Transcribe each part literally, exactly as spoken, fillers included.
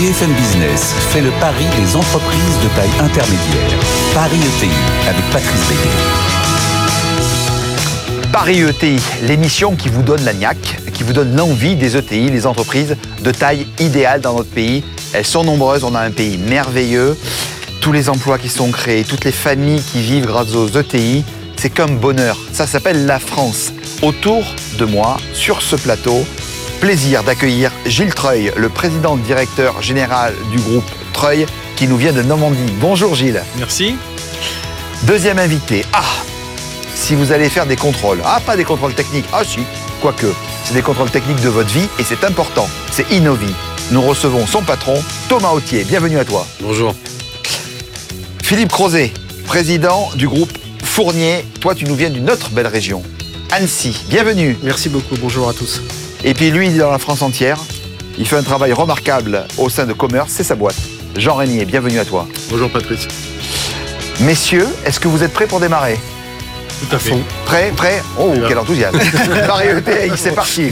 B F M Business fait le pari des entreprises de taille intermédiaire. Paris E T I avec Patrice Béguet. Paris E T I, l'émission qui vous donne la niaque, qui vous donne l'envie des E T I, les entreprises de taille idéale dans notre pays. Elles sont nombreuses, on a un pays merveilleux. Tous les emplois qui sont créés, toutes les familles qui vivent grâce aux E T I, c'est comme bonheur. Ça s'appelle la France. Autour de moi, sur ce plateau, plaisir d'accueillir Gilles Treuil, le président directeur général du groupe Treuil, qui nous vient de Normandie. Bonjour Gilles. Merci. Deuxième invité. Ah, si vous allez faire des contrôles. Ah, pas des contrôles techniques. Ah si, quoique. C'est des contrôles techniques de votre vie et c'est important. C'est Innovi. Nous recevons son patron, Thomas Autier. Bienvenue à toi. Bonjour. Philippe Crozet, président du groupe Fournier. Toi, tu nous viens d'une autre belle région, Annecy. Bienvenue. Merci beaucoup. Bonjour à tous. Et puis lui, il est dans la France entière. Il fait un travail remarquable au sein de Commerce. C'est sa boîte. Jean Régnier, bienvenue à toi. Bonjour Patrice. Messieurs, est-ce que vous êtes prêts pour démarrer ? Tout à fait. Prêt, prêt. Oh, quel enthousiasme. Paris E T I, c'est parti.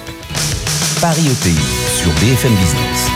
Paris E T I sur B F M Business.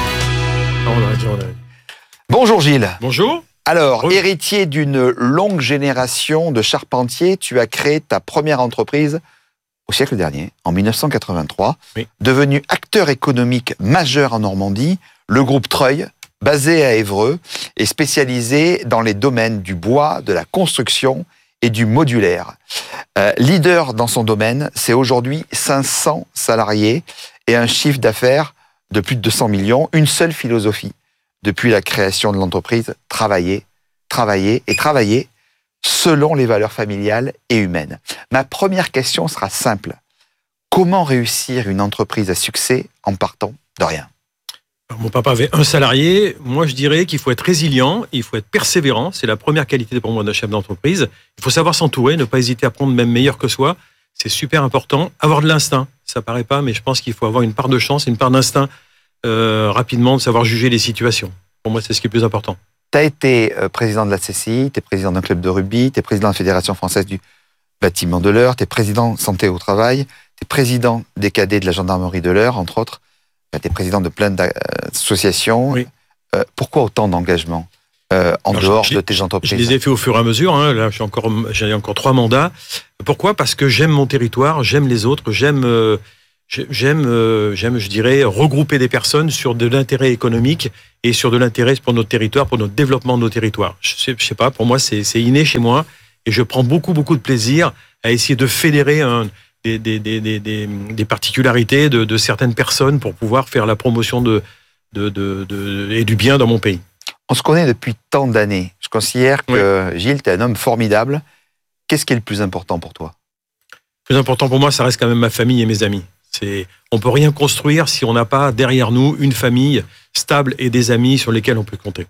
On a dit, on a dit. Bonjour Gilles. Bonjour. Alors, Oui. héritier d'une longue génération de charpentiers, tu as créé ta première entreprise au siècle dernier, en mille neuf cent quatre-vingt-trois. Oui. Devenu acteur économique majeur en Normandie, le groupe Treuil, basé à Évreux, est spécialisé dans les domaines du bois, de la construction et du modulaire. Euh, leader dans son domaine, c'est aujourd'hui cinq cents salariés et un chiffre d'affaires de plus de deux cents millions. Une seule philosophie depuis la création de l'entreprise, travailler, travailler et travailler selon les valeurs familiales et humaines. Ma première question sera simple. Comment réussir une entreprise à succès en partant de rien ? Alors, mon papa avait un salarié. Moi, je dirais qu'il faut être résilient, il faut être persévérant. C'est la première qualité pour moi d'un chef d'entreprise. Il faut savoir s'entourer, ne pas hésiter à prendre même meilleur que soi. C'est super important. Avoir de l'instinct, ça paraît pas, mais je pense qu'il faut avoir une part de chance, une part d'instinct euh, rapidement, de savoir juger les situations. Pour moi, c'est ce qui est le plus important. Tu as été euh, président de la C C I, tu es président d'un club de rugby, tu es président de la Fédération française du bâtiment de l'Eure, tu es président santé au travail, tu es président des cadets de la gendarmerie de l'Eure, entre autres. Tu es président de plein d'associations. Oui. Euh, pourquoi autant d'engagement euh, en Alors, dehors je- de tes entreprises ? Je les ai fait au fur et à mesure. Hein. Là, j'ai encore, j'ai encore trois mandats. Pourquoi ? Parce que j'aime mon territoire, j'aime les autres, j'aime, euh, j'aime, euh, j'aime, je dirais, regrouper des personnes sur de l'intérêt économique et sur de l'intérêt pour notre territoire, pour notre développement de nos territoires. Je sais, je sais pas, pour moi, c'est, c'est inné chez moi et je prends beaucoup, beaucoup de plaisir à essayer de fédérer un, des, des, des, des, des, des particularités de, de certaines personnes pour pouvoir faire la promotion de, de, de, de, et du bien dans mon pays. On se connaît depuis tant d'années. Je considère que Gilles, tu es un homme formidable. Qu'est-ce qui est le plus important pour toi ? Le plus important pour moi, ça reste quand même ma famille et mes amis. C'est, on peut rien construire si on n'a pas derrière nous une famille stable et des amis sur lesquels on peut compter.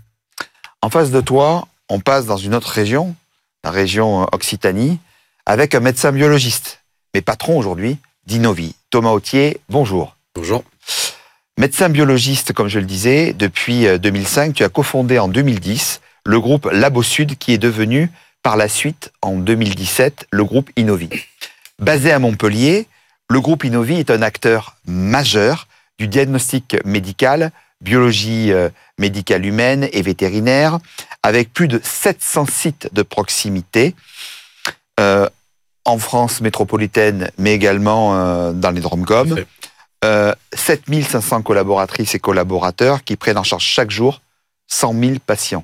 En face de toi, on passe dans une autre région, la région Occitanie, avec un médecin biologiste, mais patron aujourd'hui d'Innovi. Thomas Autier, bonjour. Bonjour. Médecin biologiste, comme je le disais, depuis deux mille cinq, tu as cofondé en deux mille dix le groupe Labosud, qui est devenu par la suite, en deux mille dix-sept, le groupe Innovi. Basé à Montpellier, le groupe Innovi est un acteur majeur du diagnostic médical, biologie euh, médicale humaine et vétérinaire, avec plus de sept cents sites de proximité euh, en France métropolitaine, mais également euh, dans les Drôme-Gaume. Euh, sept mille cinq cents collaboratrices et collaborateurs qui prennent en charge chaque jour cent mille patients.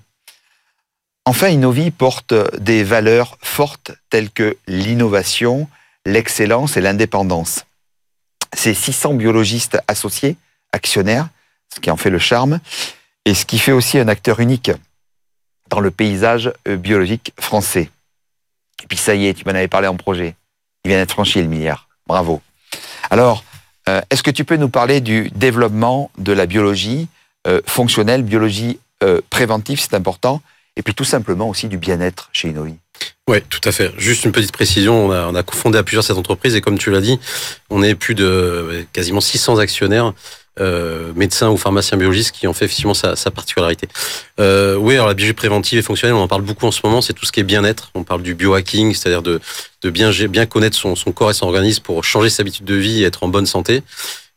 Enfin, Innovi porte des valeurs fortes telles que l'innovation, l'excellence et l'indépendance. C'est six cents biologistes associés, actionnaires, ce qui en fait le charme, et ce qui fait aussi un acteur unique dans le paysage biologique français. Et puis ça y est, tu m'en avais parlé en projet. Il vient d'être franchi le milliard. Bravo. Alors, euh, est-ce que tu peux nous parler du développement de la biologie euh, fonctionnelle, biologie euh, préventive, c'est important, et puis tout simplement aussi du bien-être chez Innovi? Oui, tout à fait. Juste une petite précision, on a, on a cofondé à plusieurs cette entreprise et comme tu l'as dit, on est plus de quasiment six cents actionnaires, euh, médecins ou pharmaciens biologistes qui ont fait effectivement sa, sa particularité. Euh, oui, alors la biologie préventive et fonctionnelle, on en parle beaucoup en ce moment, c'est tout ce qui est bien-être. On parle du biohacking, c'est-à-dire de, de bien, bien connaître son, son corps et son organisme pour changer ses habitudes de vie et être en bonne santé.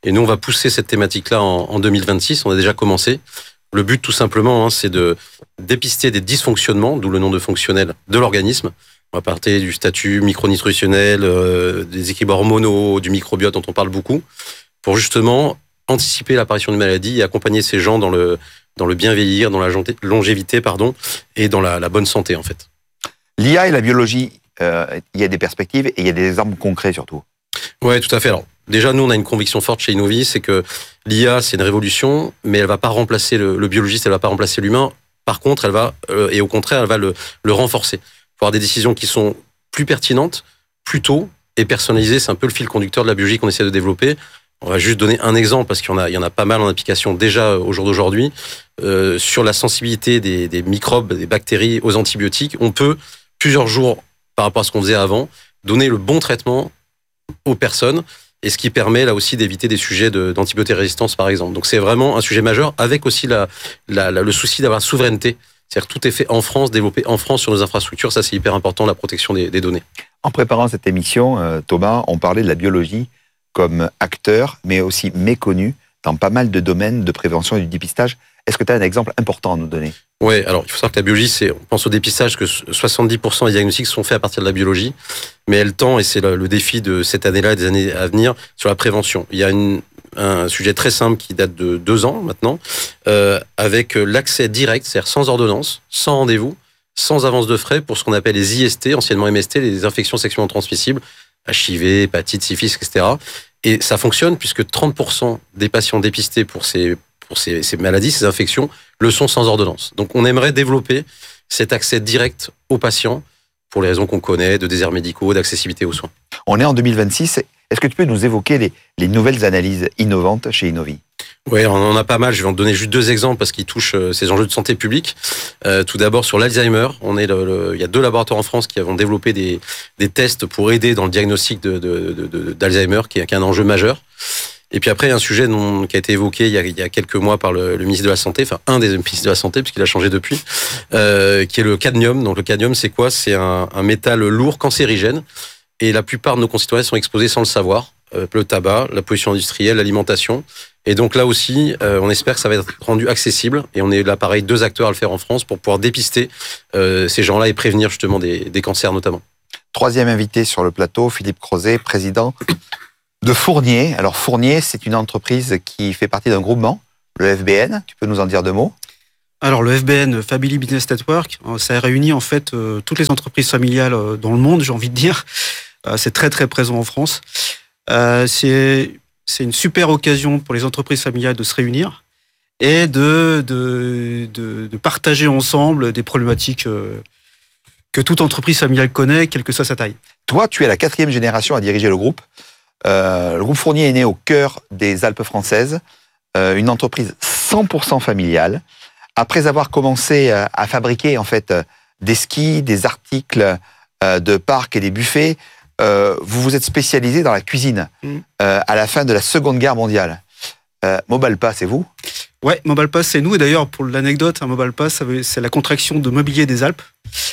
Et nous, on va pousser cette thématique-là en, en deux mille vingt-six. On a déjà commencé. Le but, tout simplement, hein, c'est de dépister des dysfonctionnements, d'où le nom de fonctionnel, de l'organisme. On va parler du statut micronutritionnel, euh, des équilibres hormonaux, du microbiote dont on parle beaucoup, pour justement anticiper l'apparition d'une maladie et accompagner ces gens dans le, dans le bien vieillir, dans la longévité, pardon, et dans la, la bonne santé, en fait. L'I A et la biologie, euh, il y a des perspectives et il y a des exemples concrets surtout. Ouais, tout à fait. Alors, déjà, nous, on a une conviction forte chez Innovi, c'est que l'I A, c'est une révolution, mais elle va pas remplacer le, le biologiste, elle va pas remplacer l'humain. Par contre, elle va, euh, et au contraire, elle va le, le renforcer. Pour avoir des décisions qui sont plus pertinentes, plus tôt et personnalisées. C'est un peu le fil conducteur de la biologie qu'on essaie de développer. On va juste donner un exemple parce qu'il y en a, il y en a pas mal en application déjà au jour d'aujourd'hui. Euh, sur la sensibilité des, des microbes, des bactéries aux antibiotiques, on peut, plusieurs jours par rapport à ce qu'on faisait avant, donner le bon traitement aux personnes, et ce qui permet là aussi d'éviter des sujets de, d'antibiotérésistance par exemple. Donc c'est vraiment un sujet majeur, avec aussi la, la, la, le souci d'avoir la souveraineté. C'est-à-dire que tout est fait en France, développé en France sur nos infrastructures, ça c'est hyper important, la protection des, des données. En préparant cette émission, euh, Thomas, on parlait de la biologie comme acteur, mais aussi méconnu dans pas mal de domaines de prévention et du dépistage. Est-ce que tu as un exemple important à nous donner ? Oui, alors il faut savoir que la biologie, c'est, on pense au dépistage, que soixante-dix pour cent des diagnostics sont faits à partir de la biologie, mais elle tend, et c'est le, le défi de cette année-là et des années à venir, sur la prévention. Il y a une, un sujet très simple qui date de deux ans maintenant, euh, avec l'accès direct, c'est-à-dire sans ordonnance, sans rendez-vous, sans avance de frais pour ce qu'on appelle les I S T, anciennement M S T, les infections sexuellement transmissibles, H I V, hépatite, syphilis, et cetera. Et ça fonctionne puisque trente pour cent des patients dépistés pour ces, pour ces, ces maladies, ces infections, le sont sans ordonnance. Donc on aimerait développer cet accès direct aux patients pour les raisons qu'on connaît, de déserts médicaux, d'accessibilité aux soins. On est en deux mille vingt-six. Est-ce que tu peux nous évoquer les, les nouvelles analyses innovantes chez Innovi ? Oui, on en a pas mal. Je vais en donner juste deux exemples parce qu'ils touchent ces enjeux de santé publique. Euh, tout d'abord, sur l'Alzheimer, on est le, le, il y a deux laboratoires en France qui ont développé des, des tests pour aider dans le diagnostic de, de, de, de, d'Alzheimer, qui est, qui est un enjeu majeur. Et puis après, il y a un sujet dont, qui a été évoqué il y a, il y a quelques mois par le, le ministre de la Santé, enfin un des ministres de la Santé, puisqu'il a changé depuis, euh, qui est le cadmium. Donc le cadmium, c'est quoi ? C'est un, un métal lourd cancérigène. Et la plupart de nos concitoyens sont exposés sans le savoir. Euh, le tabac, la pollution industrielle, l'alimentation. Et donc là aussi, euh, on espère que ça va être rendu accessible. Et on est là, pareil, deux acteurs à le faire en France pour pouvoir dépister euh, ces gens-là et prévenir justement des, des cancers notamment. Troisième invité sur le plateau, Philippe Crozet, président de Fournier. Alors Fournier, c'est une entreprise qui fait partie d'un groupement, le F B N. Tu peux nous en dire deux mots ? Alors le F B N, Family Business Network, ça réunit en fait euh, toutes les entreprises familiales euh, dans le monde, j'ai envie de dire. Euh, c'est très très présent en France. Euh, c'est, c'est une super occasion pour les entreprises familiales de se réunir et de, de, de, de partager ensemble des problématiques euh, que toute entreprise familiale connaît, quelle que soit sa taille. Toi, tu es la quatrième génération à diriger le groupe. Euh, le groupe Fournier est né au cœur des Alpes françaises, euh, une entreprise cent pour cent familiale. Après avoir commencé à, à fabriquer en fait des skis, des articles euh, de parcs et des buffets, euh, vous vous êtes spécialisé dans la cuisine mmh. euh, à la fin de la Seconde Guerre mondiale. Euh, Mobalpa, c'est vous ? Ouais, Mobalpa, c'est nous. Et d'ailleurs, pour l'anecdote, hein, Mobalpa, ça veut, c'est la contraction de Mobilier des Alpes.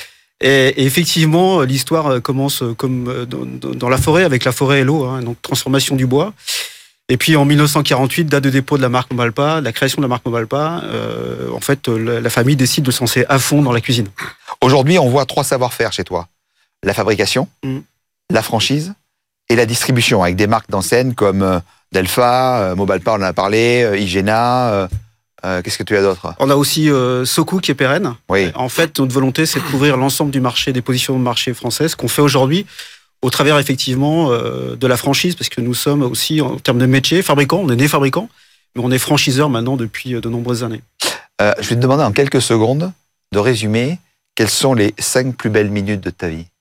Et, et effectivement, l'histoire commence comme dans, dans la forêt, avec la forêt et l'eau, hein, donc transformation du bois. Et puis en dix-neuf cent quarante-huit, date de dépôt de la marque Mobalpa, la création de la marque Mobalpa, euh, en fait, la, la famille décide de se lancer à fond dans la cuisine. Aujourd'hui, on voit trois savoir-faire chez toi. La fabrication, mmh. la franchise et la distribution, avec des marques d'enseigne comme euh, Delpha, euh, Mobalpa, on en a parlé, euh, Igena, euh, euh, qu'est-ce que tu as d'autre ? On a aussi euh, Soku qui est pérenne. Oui. En fait, notre volonté, c'est de couvrir l'ensemble du marché, des positions de marché françaises, qu'on fait aujourd'hui au travers effectivement euh, de la franchise, parce que nous sommes aussi, en termes de métier, fabricants, on est né fabricants, mais on est franchiseurs maintenant depuis de nombreuses années. Euh, je vais te demander en quelques secondes de résumer quelles sont les cinq plus belles minutes de ta vie.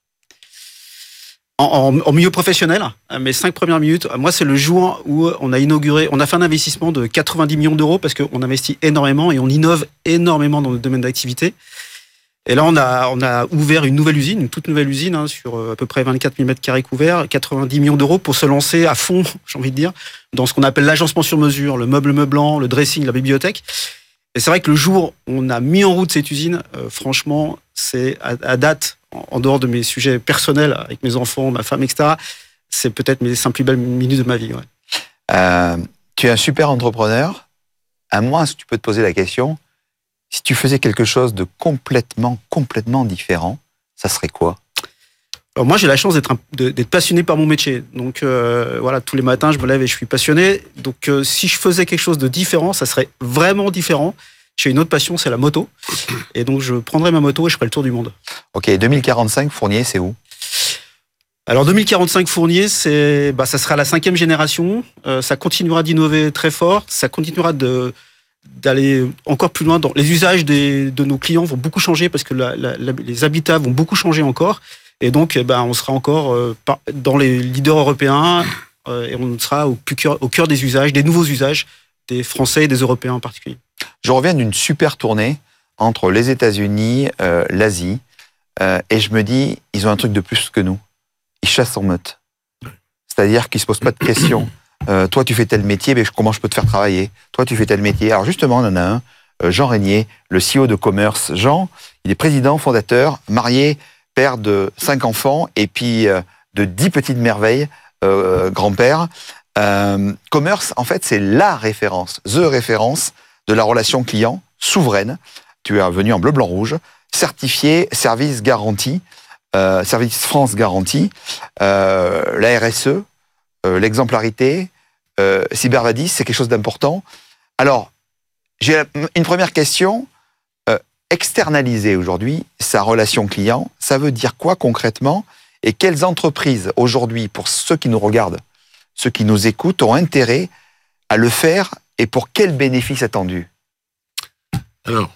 En, en, en milieu professionnel, mes cinq premières minutes, moi c'est le jour où on a inauguré, on a fait un investissement de quatre-vingt-dix millions d'euros parce qu'on investit énormément et on innove énormément dans notre domaine d'activité. Et là, on a, on a ouvert une nouvelle usine, une toute nouvelle usine, hein, sur à peu près vingt-quatre mille mètres carrés couverts, quatre-vingt-dix millions d'euros pour se lancer à fond, j'ai envie de dire, dans ce qu'on appelle l'agencement sur mesure, le meuble meublant, le dressing, la bibliothèque. Et c'est vrai que le jour où on a mis en route cette usine, euh, franchement, c'est à, à date, en, en dehors de mes sujets personnels, avec mes enfants, ma femme, et cetera, c'est peut-être mes cinq plus belles minutes de ma vie. Ouais. Euh, tu es un super entrepreneur. À moins, si tu peux te poser la question, si tu faisais quelque chose de complètement, complètement différent, ça serait quoi? Alors moi, j'ai la chance d'être, un, d'être passionné par mon métier. Donc euh, voilà, tous les matins, je me lève et je suis passionné. Donc euh, si je faisais quelque chose de différent, ça serait vraiment différent. J'ai une autre passion, c'est la moto. Et donc je prendrais ma moto et je ferais le tour du monde. Ok, deux mille quarante-cinq, Fournier, c'est où? Alors deux mille quarante-cinq, Fournier, c'est, bah, ça sera la cinquième génération. Euh, ça continuera d'innover très fort. Ça continuera de... d'aller encore plus loin. Dans les usages des, de nos clients vont beaucoup changer parce que la, la, la, les habitats vont beaucoup changer encore. Et donc, eh ben, on sera encore euh, par, dans les leaders européens euh, et on sera au, plus cœur, au cœur des usages, des nouveaux usages des Français et des Européens en particulier. Je reviens d'une super tournée entre les États-Unis, euh, l'Asie, euh, et je me dis, ils ont un truc de plus que nous. Ils chassent en meute. C'est-à-dire qu'ils se posent pas de questions. Euh, toi, tu fais tel métier, mais comment je peux te faire travailler? Toi, tu fais tel métier. Alors justement, on en a un, euh, Jean Régnier, le C E O de Commerce. Jean, il est président, fondateur, marié, père de cinq enfants et puis euh, de dix petites merveilles, euh, grand-père. Euh, Commerce, en fait, c'est la référence, the référence de la relation client souveraine. Tu es venu en bleu, blanc, rouge, certifié, service garanti, euh, service France garanti, euh, la R S E, euh, l'exemplarité, euh, Cybervadis, c'est quelque chose d'important. Alors, j'ai une première question. Euh, externaliser aujourd'hui sa relation client, ça veut dire quoi concrètement? Et quelles entreprises aujourd'hui, pour ceux qui nous regardent, ceux qui nous écoutent, ont intérêt à le faire et pour quels bénéfices attendus? Alors,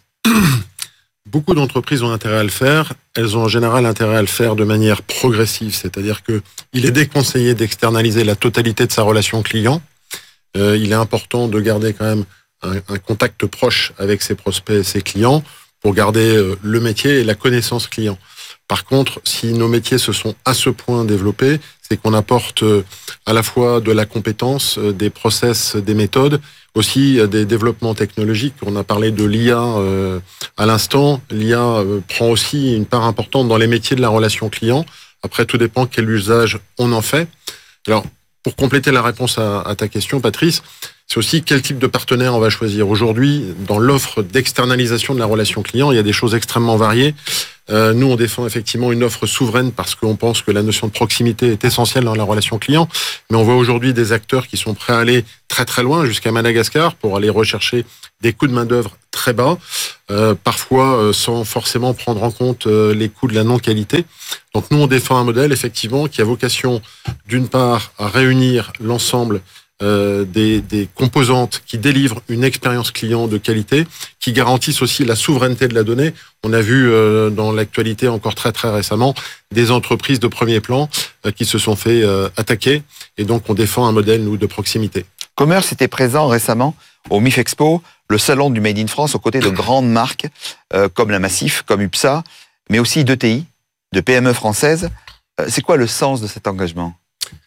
beaucoup d'entreprises ont intérêt à le faire. Elles ont en général intérêt à le faire de manière progressive, c'est-à-dire que il est déconseillé d'externaliser la totalité de sa relation client. Euh, il est important de garder quand même un, un contact proche avec ses prospects et ses clients pour garder euh, le métier et la connaissance client. Par contre, si nos métiers se sont à ce point développés, c'est qu'on apporte euh, à la fois de la compétence, euh, des process, des méthodes, aussi euh, des développements technologiques. On a parlé de l'I A euh, à l'instant. L'I A euh, prend aussi une part importante dans les métiers de la relation client. Après, tout dépend quel usage on en fait. Alors, pour compléter la réponse à, à ta question, Patrice, c'est aussi quel type de partenaire on va choisir. Aujourd'hui, dans l'offre d'externalisation de la relation client, il y a des choses extrêmement variées. Euh, nous, on défend effectivement une offre souveraine parce qu'on pense que la notion de proximité est essentielle dans la relation client. Mais on voit aujourd'hui des acteurs qui sont prêts à aller très très loin, jusqu'à Madagascar, pour aller rechercher des coûts de main-d'œuvre très bas, euh, parfois euh, sans forcément prendre en compte euh, les coûts de la non-qualité. Donc nous, on défend un modèle effectivement qui a vocation, d'une part, à réunir l'ensemble Euh, des, des composantes qui délivrent une expérience client de qualité, qui garantissent aussi la souveraineté de la donnée. On a vu euh, dans l'actualité encore très très récemment des entreprises de premier plan euh, qui se sont fait euh, attaquer, et donc on défend un modèle, nous, de proximité. Commerce était présent récemment au M I F Expo, le salon du Made in France, aux côtés de grandes marques euh, comme la Massif, comme U P S A, mais aussi d'E T I, de P M E françaises. Euh, c'est quoi le sens de cet engagement ?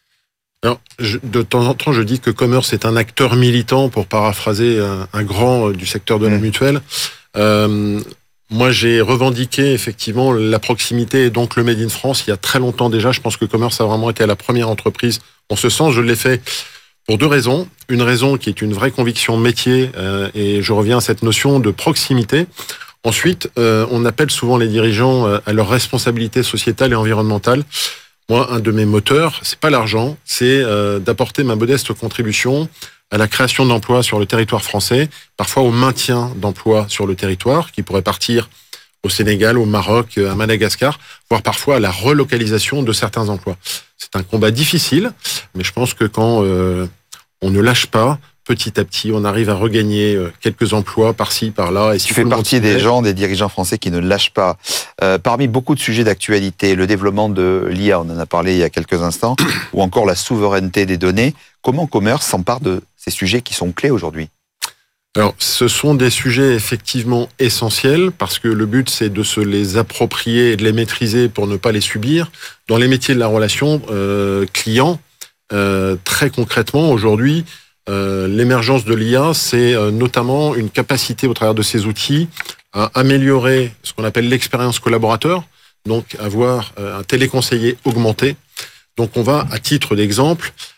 Alors, je, de temps en temps, je dis que Commerce est un acteur militant, pour paraphraser un, un grand du secteur de la mutuelle. Euh, moi, j'ai revendiqué effectivement la proximité et donc le Made in France il y a très longtemps déjà. Je pense que Commerce a vraiment été la première entreprise en ce sens. Je l'ai fait pour deux raisons. Une raison qui est une vraie conviction métier, euh, et je reviens à cette notion de proximité. Ensuite, euh, on appelle souvent les dirigeants à leur responsabilité sociétale et environnementale. Moi, un de mes moteurs, c'est pas l'argent, c'est euh, d'apporter ma modeste contribution à la création d'emplois sur le territoire français, parfois au maintien d'emplois sur le territoire, qui pourraient partir au Sénégal, au Maroc, à Madagascar, voire parfois à la relocalisation de certains emplois. C'est un combat difficile, mais je pense que quand euh, on ne lâche pas, petit à petit, on arrive à regagner quelques emplois par-ci, par-là. Et si tu fais partie des gens, des dirigeants français qui ne lâchent pas. Euh, parmi beaucoup de sujets d'actualité, le développement de l'I A, on en a parlé il y a quelques instants, ou encore la souveraineté des données. Comment Commerce s'empare de ces sujets qui sont clés aujourd'hui ? Alors, ce sont des sujets effectivement essentiels, parce que le but, c'est de se les approprier et de les maîtriser pour ne pas les subir. Dans les métiers de la relation euh, client, euh, très concrètement, aujourd'hui, Euh, l'émergence de l'I A, c'est euh, notamment une capacité au travers de ces outils à améliorer ce qu'on appelle l'expérience collaborateur, donc avoir euh, un téléconseiller augmenté. Donc on va, à titre d'exemple,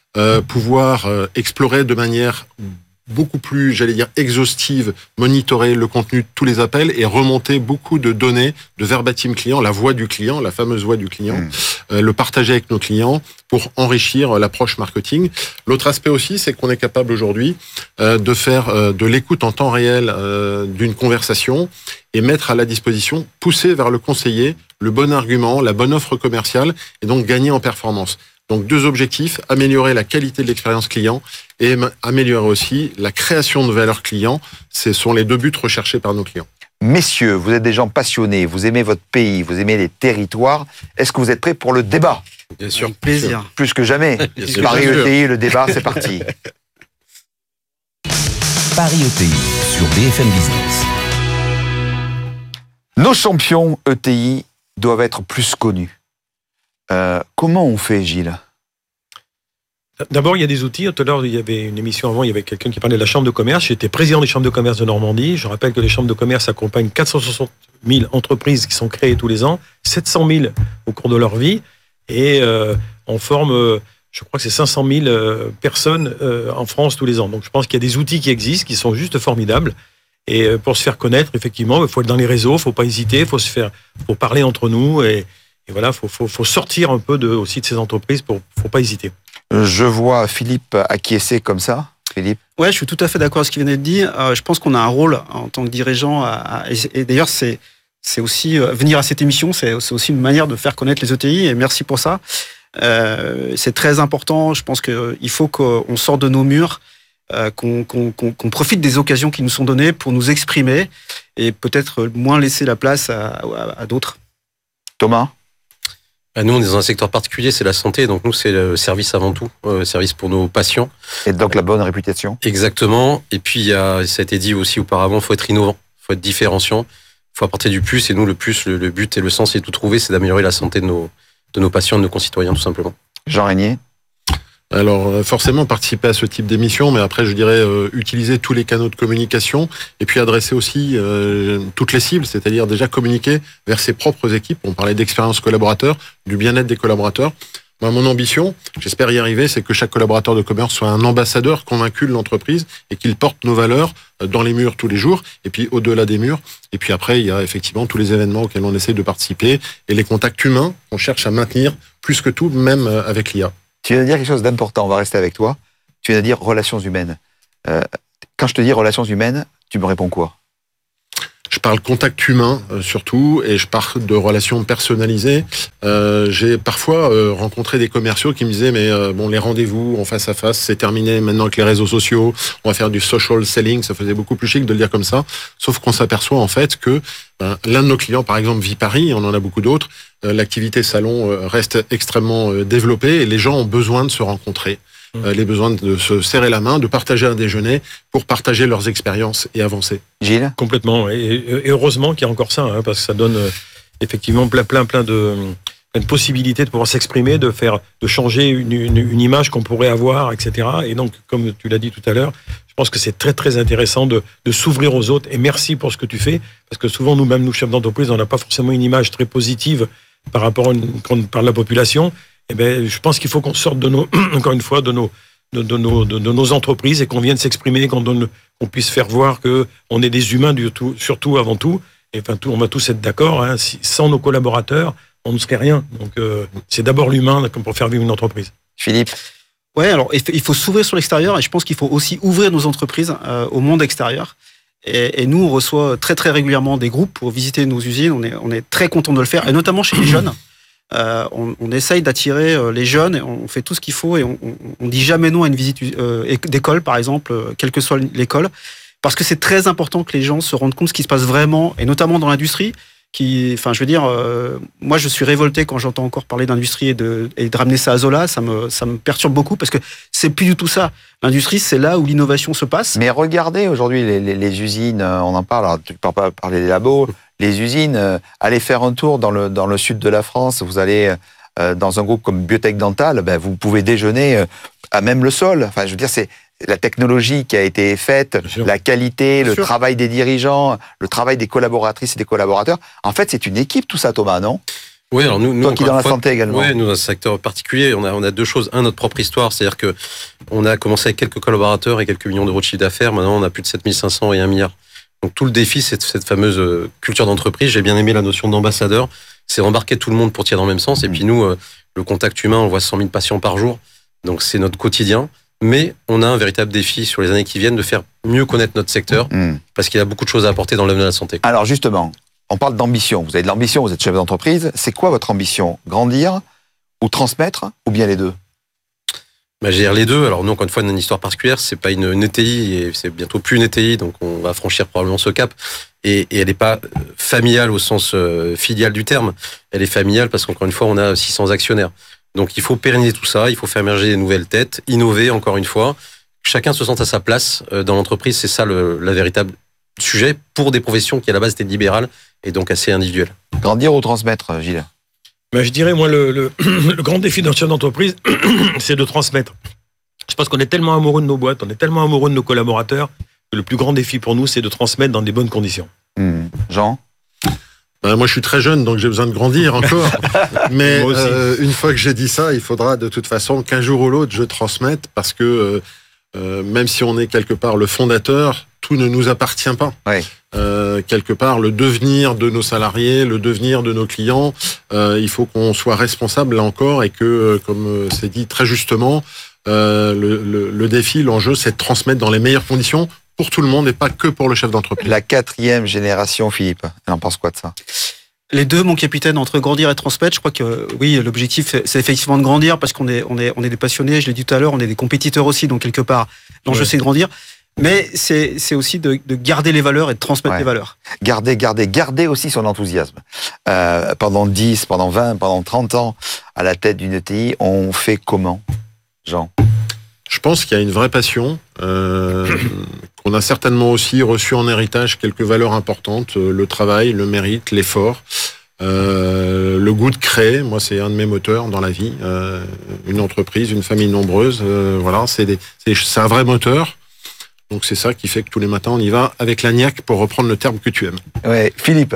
euh, pouvoir euh, explorer de manière beaucoup plus, j'allais dire, exhaustive, monitorer le contenu de tous les appels et remonter beaucoup de données de verbatim client, la voix du client, la fameuse voix du client, mmh. euh, le partager avec nos clients pour enrichir l'approche marketing. L'autre aspect aussi, c'est qu'on est capable aujourd'hui euh, de faire euh, de l'écoute en temps réel euh, d'une conversation et mettre à la disposition, pousser vers le conseiller le bon argument, la bonne offre commerciale et donc gagner en performance. Donc deux objectifs, améliorer la qualité de l'expérience client et améliorer aussi la création de valeur client. Ce sont les deux buts recherchés par nos clients. Messieurs, vous êtes des gens passionnés, vous aimez votre pays, vous aimez les territoires. Est-ce que vous êtes prêts pour le débat ? Bien sûr. Avec plaisir. Plus que jamais. Paris E T I, le débat, c'est parti. Paris E T I sur B F M Business. Nos champions E T I doivent être plus connus. Euh, comment on fait, Gilles ? D'abord, il y a des outils. Tout à l'heure, il y avait une émission avant, il y avait quelqu'un qui parlait de la Chambre de commerce. J'étais président des chambres de commerce de Normandie. Je rappelle que les chambres de commerce accompagnent quatre cent soixante mille entreprises qui sont créées tous les ans, sept cent mille au cours de leur vie. Et euh, on forme, euh, je crois que c'est cinq cent mille euh, personnes euh, en France tous les ans. Donc je pense qu'il y a des outils qui existent, qui sont juste formidables. Et euh, pour se faire connaître, effectivement, il faut être dans les réseaux, il ne faut pas hésiter, il faut se faire, faut parler entre nous. Et, et voilà, il faut, faut, faut sortir un peu de, aussi de ces entreprises, il ne faut pas hésiter. Je vois Philippe acquiescer comme ça. Philippe ? Ouais, je suis tout à fait d'accord avec ce qu'il venait de dire. Euh, je pense qu'on a un rôle en tant que dirigeant. À, à, et, et d'ailleurs, c'est, c'est aussi euh, venir à cette émission, c'est, c'est aussi une manière de faire connaître les E T I. Et merci pour ça. Euh, c'est très important. Je pense qu'il faut qu'on sorte de nos murs, euh, qu'on, qu'on, qu'on, qu'on profite des occasions qui nous sont données pour nous exprimer et peut-être moins laisser la place à, à, à d'autres. Thomas ? Nous, on est dans un secteur particulier, c'est la santé. Donc nous, c'est le service avant tout, euh, service pour nos patients. Et donc la bonne réputation. Exactement. Et puis, il y a, ça a été dit aussi auparavant, il faut être innovant, il faut être différenciant, il faut apporter du plus. Et nous, le plus, le, le but et le sens, c'est tout trouver, c'est d'améliorer la santé de nos, de nos patients, de nos concitoyens, tout simplement. Jean Régnier ? Alors forcément participer à ce type d'émission, mais après je dirais euh, utiliser tous les canaux de communication et puis adresser aussi euh, toutes les cibles, c'est-à-dire déjà communiquer vers ses propres équipes. On parlait d'expérience collaborateur, du bien-être des collaborateurs. Moi, mon ambition, j'espère y arriver, c'est que chaque collaborateur de commerce soit un ambassadeur convaincu de l'entreprise et qu'il porte nos valeurs dans les murs tous les jours et puis au-delà des murs. Et puis après, il y a effectivement tous les événements auxquels on essaie de participer et les contacts humains qu'on cherche à maintenir plus que tout, même avec l'I A. Tu viens de dire quelque chose d'important, on va rester avec toi. Tu viens de dire relations humaines. Euh, quand je te dis relations humaines, tu me réponds quoi ? Je parle contact humain euh, surtout, et je parle de relations personnalisées. Euh, j'ai parfois euh, rencontré des commerciaux qui me disaient mais euh, bon, les rendez-vous en face à face, c'est terminé maintenant avec les réseaux sociaux. On va faire du social selling, ça faisait beaucoup plus chic de le dire comme ça. Sauf qu'on s'aperçoit en fait que ben, l'un de nos clients, par exemple, vit Paris, on en a beaucoup d'autres. Euh, l'activité salon euh, reste extrêmement euh, développée et les gens ont besoin de se rencontrer. Euh, les besoins de se serrer la main, de partager un déjeuner pour partager leurs expériences et avancer. Gilles ? Complètement. Et, et heureusement qu'il y a encore ça, hein, parce que ça donne euh, effectivement plein, plein, plein de, plein de possibilités de pouvoir s'exprimer, de faire, de changer une, une, une image qu'on pourrait avoir, et cetera. Et donc, comme tu l'as dit tout à l'heure, je pense que c'est très, très intéressant de, de s'ouvrir aux autres. Et merci pour ce que tu fais, parce que souvent, nous-mêmes, nous, chefs d'entreprise, on n'a pas forcément une image très positive par rapport à une, quand on parle de la population. Eh ben, je pense qu'il faut qu'on sorte de nos, encore une fois, de nos, de, de nos, de, de nos entreprises et qu'on vienne s'exprimer, qu'on donne, qu'on puisse faire voir que on est des humains du tout, surtout avant tout. Et enfin, tout, on va tous être d'accord. Hein, si, sans nos collaborateurs, on ne serait rien. Donc, euh, c'est d'abord l'humain pour faire vivre une entreprise. Philippe ? Ouais, alors il faut s'ouvrir sur l'extérieur et je pense qu'il faut aussi ouvrir nos entreprises euh, au monde extérieur. Et, et nous, on reçoit très très régulièrement des groupes pour visiter nos usines. On est, on est très content de le faire, et notamment chez les jeunes. Euh, on, on essaye d'attirer euh, les jeunes, et on fait tout ce qu'il faut et on, on, on dit jamais non à une visite euh, d'école, par exemple, euh, quelle que soit l'école, parce que c'est très important que les gens se rendent compte de ce qui se passe vraiment, et notamment dans l'industrie. Qui, enfin, je veux dire, euh, moi, je suis révolté quand j'entends encore parler d'industrie et de, et de ramener ça à Zola. Ça me, ça me perturbe beaucoup parce que c'est plus du tout ça. L'industrie, c'est là où l'innovation se passe. Mais regardez aujourd'hui les, les, les usines, on en parle. Alors, tu ne peux pas parler des labos. Les usines, euh, allez faire un tour dans le dans le sud de la France. Vous allez euh, dans un groupe comme Biotech Dental, ben vous pouvez déjeuner euh, à même le sol. Enfin, je veux dire, c'est la technologie qui a été faite, la qualité, Bien le sûr. travail des dirigeants, le travail des collaboratrices et des collaborateurs. En fait, c'est une équipe tout ça, Thomas, non ? Oui, alors nous, nous Toi qui es dans la fois, santé également. Oui, nous dans un secteur particulier, on a, on a deux choses. Un, notre propre histoire, c'est-à-dire que on a commencé avec quelques collaborateurs et quelques millions d'euros de chiffre d'affaires. Maintenant, on a plus de sept mille cinq cents et un milliard. Donc tout le défi, c'est cette fameuse culture d'entreprise. J'ai bien aimé la notion d'ambassadeur. C'est embarquer tout le monde pour tirer dans le même sens. Et puis nous, le contact humain, on voit cent mille patients par jour. Donc c'est notre quotidien. Mais on a un véritable défi sur les années qui viennent de faire mieux connaître notre secteur mmh. parce qu'il y a beaucoup de choses à apporter dans le domaine de la santé. Alors justement, on parle d'ambition. Vous avez de l'ambition, vous êtes chef d'entreprise. C'est quoi votre ambition? Grandir ou transmettre ou bien les deux? Bah, j'ai les deux. Alors nous, encore une fois, on a une histoire particulière. C'est pas une, une E T I et c'est bientôt plus une E T I, donc on va franchir probablement ce cap. Et, et elle n'est pas familiale au sens euh, filial du terme. Elle est familiale parce qu'encore une fois, on a six cents actionnaires. Donc il faut pérenniser tout ça. Il faut faire émerger des nouvelles têtes, innover encore une fois. Chacun se sente à sa place dans l'entreprise. C'est ça le, le véritable sujet pour des professions qui à la base étaient libérales et donc assez individuelles. Grandir ou transmettre, Gilles? Ben, je dirais, moi, le, le, le grand défi d'un chef d'entreprise, c'est de transmettre. Je pense qu'on est tellement amoureux de nos boîtes, on est tellement amoureux de nos collaborateurs, que le plus grand défi pour nous, c'est de transmettre dans des bonnes conditions. Mmh. Jean? Ben, moi, je suis très jeune, donc j'ai besoin de grandir encore. Mais euh, une fois que j'ai dit ça, il faudra de toute façon qu'un jour ou l'autre, je transmette, parce que euh, euh, même si on est quelque part le fondateur, tout ne nous appartient pas. Oui. Euh, quelque part, le devenir de nos salariés, le devenir de nos clients, euh, il faut qu'on soit responsable là encore et que, comme c'est dit très justement, euh, le, le, le défi, l'enjeu, c'est de transmettre dans les meilleures conditions pour tout le monde et pas que pour le chef d'entreprise. La quatrième génération, Philippe, elle en pense quoi de ça? Les deux, mon capitaine, entre grandir et transmettre, je crois que oui, l'objectif, c'est effectivement de grandir parce qu'on est, on est, on est des passionnés, je l'ai dit tout à l'heure, on est des compétiteurs aussi, donc quelque part, l'enjeu, ouais. c'est de grandir. Mais c'est, c'est aussi de, de garder les valeurs et de transmettre ouais. les valeurs. Garder, garder, garder aussi son enthousiasme. Euh, pendant dix, pendant vingt, pendant trente ans, à la tête d'une E T I, on fait comment, Jean? Je pense qu'il y a une vraie passion, euh, qu'on a certainement aussi reçu en héritage quelques valeurs importantes, le travail, le mérite, l'effort, euh, le goût de créer. Moi, c'est un de mes moteurs dans la vie. Euh, une entreprise, une famille nombreuse, euh, voilà, c'est, des, c'est, c'est un vrai moteur. Donc c'est ça qui fait que tous les matins, on y va avec la niaque, pour reprendre le terme que tu aimes. Ouais, Philippe.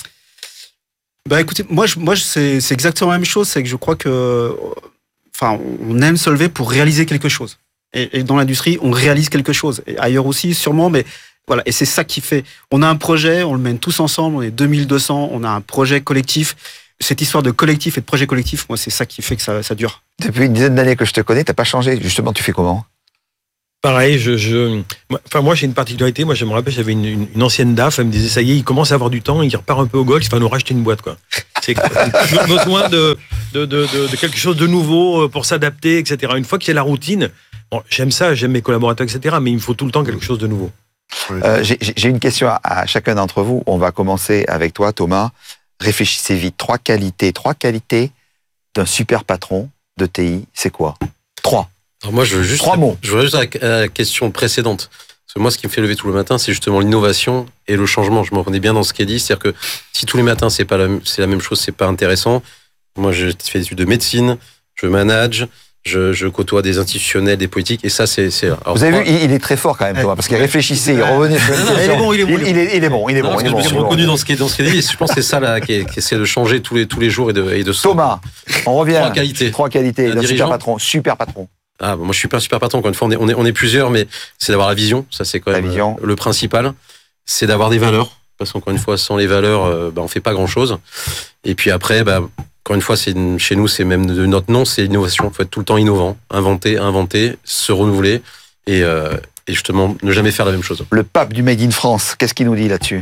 Bah écoutez, moi, je, moi c'est, c'est exactement la même chose. C'est que je crois que, enfin, on aime se lever pour réaliser quelque chose. Et, et dans l'industrie, on réalise quelque chose. Et ailleurs aussi, sûrement, mais voilà. Et c'est ça qui fait. On a un projet, on le mène tous ensemble. On est deux mille deux cents. On a un projet collectif. Cette histoire de collectif et de projet collectif, moi, c'est ça qui fait que ça, ça dure. Depuis une dizaine d'années que je te connais, t'as pas changé. Justement, tu fais comment? Pareil, je, je, enfin moi j'ai une particularité. Moi je me rappelle, j'avais une, une, une ancienne D A F. Elle me disait ça y est, il commence à avoir du temps, il repart un peu au golf, il va nous racheter une boîte quoi. C'est toujours besoin de de, de de de quelque chose de nouveau pour s'adapter, et cetera. Une fois qu'il y a la routine, bon, j'aime ça, j'aime mes collaborateurs, et cetera. Mais il me faut tout le temps quelque chose de nouveau. Euh, j'ai, j'ai une question à, à chacun d'entre vous. On va commencer avec toi, Thomas. Réfléchissez vite. Trois qualités, trois qualités d'un super patron de T I. C'est quoi? Trois. Alors moi, je veux juste, Trois mots. Je veux juste à la question précédente. Parce que moi, ce qui me fait lever tout le matin, c'est justement l'innovation et le changement. Je me reconnais bien dans ce qu'elle dit. C'est-à-dire que si tous les matins, c'est pas la, c'est la même chose, c'est pas intéressant. Moi, je fais des études de médecine, je manage, je, je côtoie des institutionnels, des politiques, et ça, c'est, c'est, alors, vous avez moi, vu, il est très fort quand même, Thomas, parce qu'il réfléchissait, il revenait sur une question. Il est bon, il est bon. Il, il, est, il est bon, il est bon. Non, il est je bon, me suis il est reconnu bon. dans ce qui est, dans ce qu'elle dit. Je pense que c'est ça, là, qui, qui essaie de changer tous les, tous les jours et de, et de Thomas, on revient. Trois qualités. Trois qualités d'un super patron, super patron. Ah, moi, je suis pas un super patron. Encore une fois, on est, on est, on est plusieurs, mais c'est d'avoir la vision. Ça, c'est quand même vision. le principal. C'est d'avoir des valeurs. Parce qu'encore une fois, sans les valeurs, euh, bah, on fait pas grand chose. Et puis après, bah, encore une fois, c'est une, chez nous, c'est même de notre nom, c'est l'innovation. Il faut être tout le temps innovant, inventer, inventer, se renouveler et, euh, et justement ne jamais faire la même chose. Le pape du Made in France, qu'est-ce qu'il nous dit là-dessus?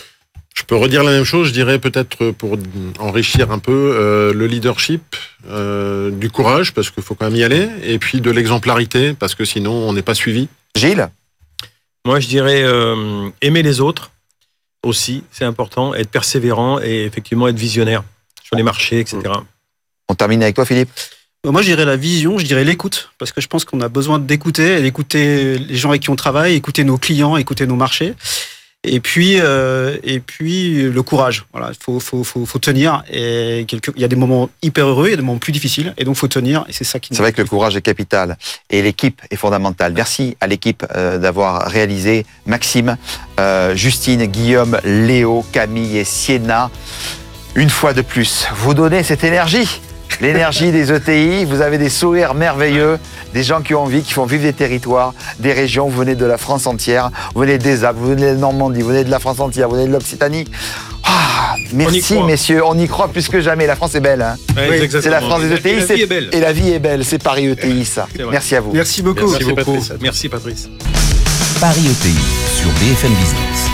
Je peux redire la même chose, je dirais peut-être pour enrichir un peu euh, le leadership, euh, du courage, parce qu'il faut quand même y aller, et puis de l'exemplarité, parce que sinon on n'est pas suivi. Gilles? Moi je dirais euh, aimer les autres aussi, c'est important, être persévérant et effectivement être visionnaire sur les marchés, et cetera. On termine avec toi, Philippe? Moi, je dirais la vision, je dirais l'écoute, parce que je pense qu'on a besoin d'écouter, d'écouter les gens avec qui on travaille, écouter nos clients, écouter nos marchés. Et puis, euh, et puis le courage. Voilà, faut, faut, faut, faut tenir. Et quelque, il y a des moments hyper heureux, il y a des moments plus difficiles, et donc faut tenir. Et c'est ça qui. C'est vrai que le courage est capital, et l'équipe est fondamentale. Merci à l'équipe euh, d'avoir réalisé. Maxime, euh, Justine, Guillaume, Léo, Camille et Sienna. Une fois de plus, vous donnez cette énergie. L'énergie des E T I, vous avez des sourires merveilleux, des gens qui ont envie, qui font vivre des territoires, des régions, vous venez de la France entière, vous venez des Alpes, vous venez de Normandie, vous venez de la France entière, vous venez de l'Occitanie. Ah, merci messieurs, on y croit plus que jamais, la France est belle. Hein. Ouais, oui, c'est la France des E T I, et la vie est belle. Et la vie est belle, c'est Paris E T I ça. Merci à vous. Merci beaucoup. Merci, Merci beaucoup. Patrice. Merci Patrice. Paris E T I sur B F M Business.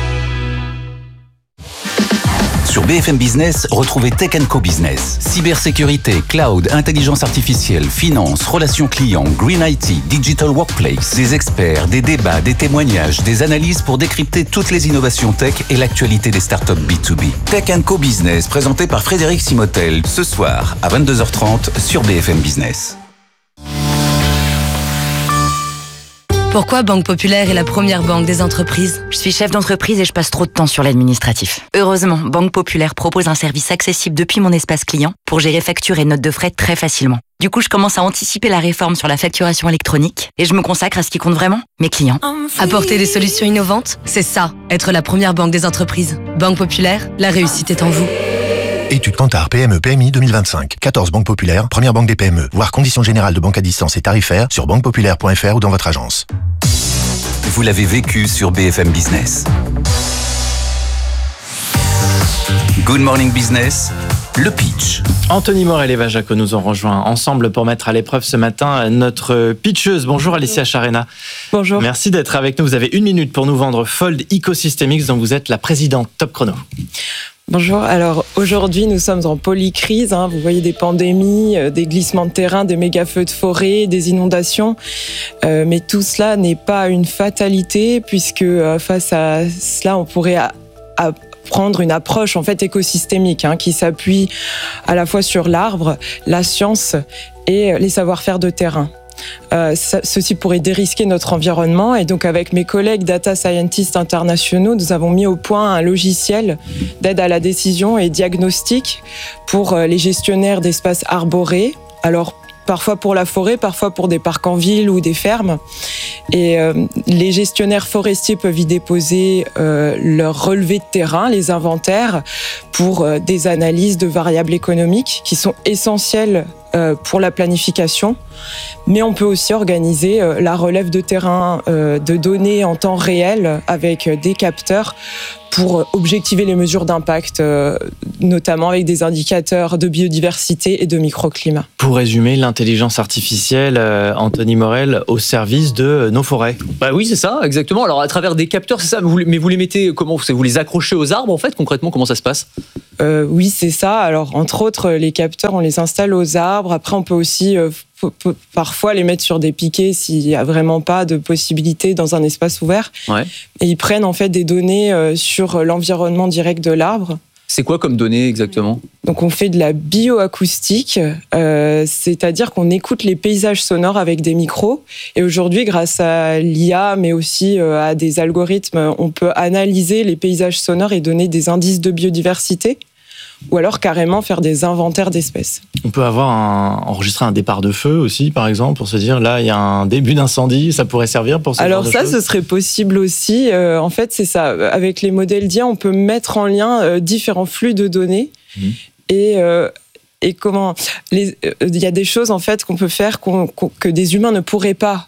Sur B F M Business, retrouvez Tech and Co Business. Cybersécurité, cloud, intelligence artificielle, finance, relations clients, green I T, digital workplace. Des experts, des débats, des témoignages, des analyses pour décrypter toutes les innovations tech et l'actualité des startups B deux B. Tech and Co Business, présenté par Frédéric Simotel, ce soir à vingt-deux heures trente sur B F M Business. Pourquoi Banque Populaire est la première banque des entreprises ? Je suis chef d'entreprise et je passe trop de temps sur l'administratif. Heureusement, Banque Populaire propose un service accessible depuis mon espace client pour gérer factures et notes de frais très facilement. Du coup, je commence à anticiper la réforme sur la facturation électronique et je me consacre à ce qui compte vraiment, mes clients. Apporter des solutions innovantes, c'est ça, être la première banque des entreprises. Banque Populaire, la réussite est en vous. Étude Kantar P M E P M I deux mille vingt-cinq. quatorze banques populaires, première banque des P M E. Voir conditions générales de banque à distance et tarifaires sur banque populaire point f r ou dans votre agence. Vous l'avez vécu sur B F M Business. Good Morning Business, le pitch. Anthony Morel et Eva Jaco nous ont rejoints ensemble pour mettre à l'épreuve ce matin notre pitcheuse. Bonjour Alicia Charena. Bonjour. Merci d'être avec nous. Vous avez une minute pour nous vendre Fold Ecosystemix dont vous êtes la présidente. Top chrono. Bonjour, alors aujourd'hui nous sommes en polycrise, hein. Vous voyez des pandémies, euh, des glissements de terrain, des méga feux de forêt, des inondations, euh, mais tout cela n'est pas une fatalité puisque euh, face à cela on pourrait a, a prendre une approche en fait écosystémique hein, qui s'appuie à la fois sur l'arbre, la science et les savoir-faire de terrain. Euh, ça, ceci pourrait dérisquer notre environnement et donc avec mes collègues data scientists internationaux, nous avons mis au point un logiciel d'aide à la décision et diagnostic pour euh, les gestionnaires d'espaces arborés. Alors parfois pour la forêt, parfois pour des parcs en ville ou des fermes. Et euh, les gestionnaires forestiers peuvent y déposer euh, leurs relevés de terrain, les inventaires, pour euh, des analyses de variables économiques qui sont essentielles euh, pour la planification. Mais on peut aussi organiser euh, la relève de terrain euh, de données en temps réel avec euh, des capteurs pour objectiver les mesures d'impact, euh, notamment avec des indicateurs de biodiversité et de microclimat. Pour résumer, l'intelligence artificielle, euh, Anthony Morel, au service de nos forêts. Bah oui, c'est ça, exactement. Alors à travers des capteurs, c'est ça. Vous, mais vous les mettez comment ? Vous les accrochez aux arbres en fait ? Concrètement, comment ça se passe ? euh, Oui, c'est ça. Alors entre autres, les capteurs, on les installe aux arbres. Après, on peut aussi euh, f- f- parfois les mettre sur des piquets s'il n'y a vraiment pas de possibilité dans un espace ouvert. Ouais. Et ils prennent en fait des données euh, sur l'environnement direct de l'arbre. C'est quoi comme données exactement ? Donc on fait de la bioacoustique, euh, c'est-à-dire qu'on écoute les paysages sonores avec des micros. Et aujourd'hui, grâce à l'I A, mais aussi euh, à des algorithmes, on peut analyser les paysages sonores et donner des indices de biodiversité, ou alors carrément faire des inventaires d'espèces. On peut avoir un, enregistrer un départ de feu aussi, par exemple, pour se dire là, il y a un début d'incendie, ça pourrait servir pour ce Alors genre de ça, choses. ce serait possible aussi. Euh, en fait, c'est ça. Avec les modèles d'I A, on peut mettre en lien euh, différents flux de données mmh. et euh, et comment il euh, y a des choses en fait qu'on peut faire qu'on, qu'on, que des humains ne pourraient pas.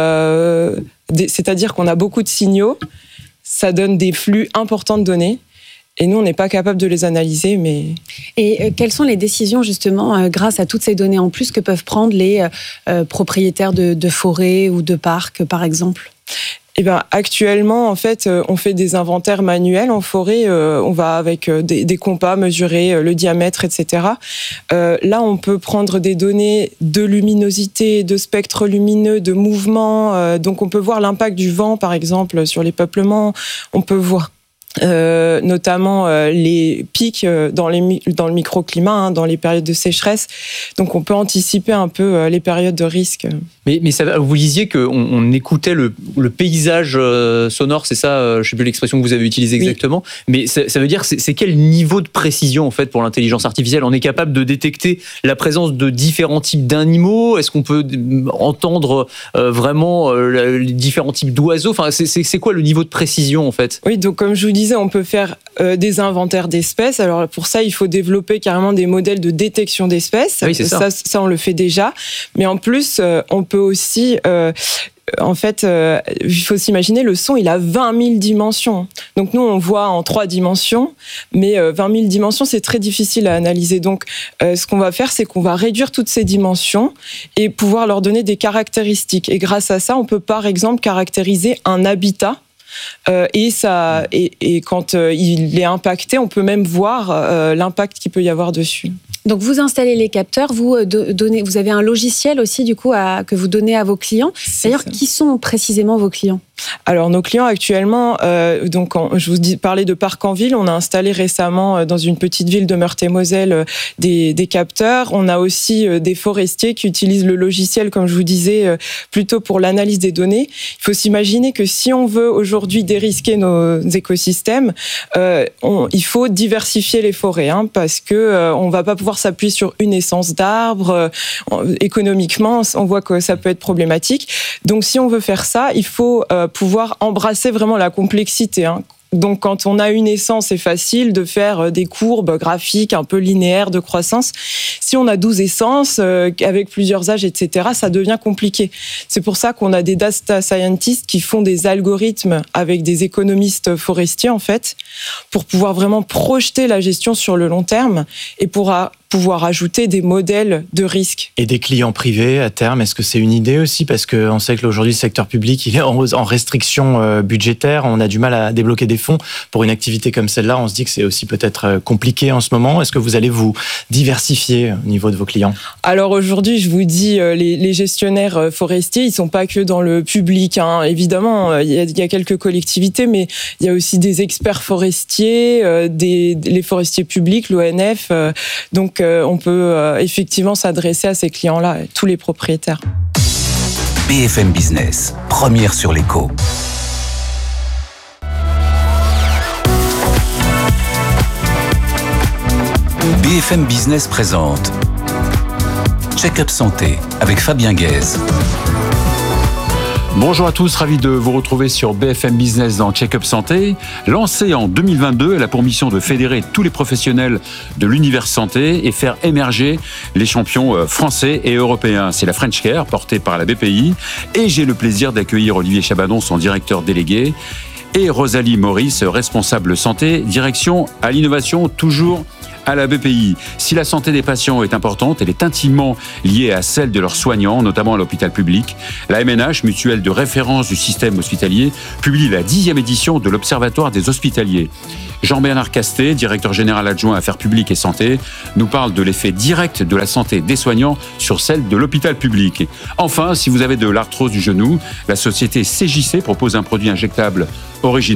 Euh, des, c'est-à-dire qu'on a beaucoup de signaux, ça donne des flux importants de données. Et nous, on n'est pas capable de les analyser, mais... Et euh, quelles sont les décisions, justement, euh, grâce à toutes ces données en plus, que peuvent prendre les euh, propriétaires de, de forêts ou de parcs, par exemple ? Eh ben, actuellement, en fait, on fait des inventaires manuels en forêt. Euh, on va avec des, des compas mesurer le diamètre, et cetera. Euh, là, on peut prendre des données de luminosité, de spectre lumineux, de mouvement. Euh, donc, on peut voir l'impact du vent, par exemple, sur les peuplements. On peut voir... Euh, notamment euh, les pics euh, dans, les, dans le microclimat, hein, dans les périodes de sécheresse. Donc on peut anticiper un peu euh, les périodes de risque. Mais, mais ça, vous disiez qu'on on écoutait le, le paysage euh, sonore, c'est ça, euh, je ne sais plus l'expression que vous avez utilisée exactement, oui. Mais ça, ça veut dire c'est, c'est quel niveau de précision en fait pour l'intelligence artificielle ? On est capable de détecter la présence de différents types d'animaux ? Est-ce qu'on peut entendre euh, vraiment euh, les différents types d'oiseaux ? Enfin, c'est, c'est, c'est quoi le niveau de précision en fait ? Oui, donc comme je vous dis, disais, on peut faire euh, des inventaires d'espèces. Alors pour ça, il faut développer carrément des modèles de détection d'espèces. Oui, c'est ça. ça. Ça, on le fait déjà. Mais en plus, euh, on peut aussi... Euh, En fait, euh, il faut s'imaginer, le son, il a vingt mille dimensions. Donc nous, on voit en trois dimensions, mais euh, vingt mille dimensions, c'est très difficile à analyser. Donc euh, ce qu'on va faire, c'est qu'on va réduire toutes ces dimensions et pouvoir leur donner des caractéristiques. Et grâce à ça, on peut par exemple caractériser un habitat. Euh, et, ça, et, et quand euh, il est impacté, on peut même voir euh, l'impact qu'il peut y avoir dessus. Donc vous installez les capteurs, vous donnez, vous avez un logiciel aussi du coup à, que vous donnez à vos clients. D'ailleurs, qui sont précisément vos clients ? Alors nos clients actuellement, euh, donc en, je vous dis, parlais de parc en ville, on a installé récemment euh, dans une petite ville de Meurthe-et-Moselle euh, des, des capteurs. On a aussi euh, des forestiers qui utilisent le logiciel, comme je vous disais, euh, plutôt pour l'analyse des données. Il faut s'imaginer que si on veut aujourd'hui dérisquer nos écosystèmes, euh, on, il faut diversifier les forêts, hein, parce que euh, on va pas pouvoir s'appuyer sur une essence d'arbres. Euh, économiquement, on voit que ça peut être problématique. Donc si on veut faire ça, il faut euh, pouvoir embrasser vraiment la complexité, hein. Donc, quand on a une essence, c'est facile de faire des courbes graphiques un peu linéaires de croissance. Si on a douze essences, euh, avec plusieurs âges, et cetera, ça devient compliqué. C'est pour ça qu'on a des data scientists qui font des algorithmes avec des économistes forestiers, en fait, pour pouvoir vraiment projeter la gestion sur le long terme et pour a, pouvoir ajouter des modèles de risque. Et des clients privés à terme, est-ce que c'est une idée aussi ? Parce qu'on sait que aujourd'hui, le secteur public, il est en restriction budgétaire, on a du mal à débloquer des fonds. Pour une activité comme celle-là, on se dit que c'est aussi peut-être compliqué en ce moment. Est-ce que vous allez vous diversifier au niveau de vos clients ? Alors aujourd'hui, je vous dis, les, les gestionnaires forestiers, ils sont pas que dans le public, hein. Évidemment, il y, a, il y a quelques collectivités, mais il y a aussi des experts forestiers, des, les forestiers publics, l'O N F. Donc, on peut effectivement s'adresser à ces clients-là, tous les propriétaires. B F M Business, première sur l'écho. B F M Business présente Check-up Santé avec Fabien Guèze. Bonjour à tous, ravi de vous retrouver sur B F M Business dans Check-up Santé. Lancée en deux mille vingt-deux, elle a pour mission de fédérer tous les professionnels de l'univers santé et faire émerger les champions français et européens. C'est la French Care, portée par la B P I. Et j'ai le plaisir d'accueillir Olivier Chabadon, son directeur délégué, et Rosalie Maurice, responsable santé, direction à l'innovation, toujours à la B P I. Si la santé des patients est importante, elle est intimement liée à celle de leurs soignants, notamment à l'hôpital public. La M N H, mutuelle de référence du système hospitalier, publie la dixième édition de l'Observatoire des hospitaliers. Jean-Bernard Castet, directeur général adjoint Affaires publiques et santé, nous parle de l'effet direct de la santé des soignants sur celle de l'hôpital public. Enfin, si vous avez de l'arthrose du genou, la société C J C propose un produit injectable original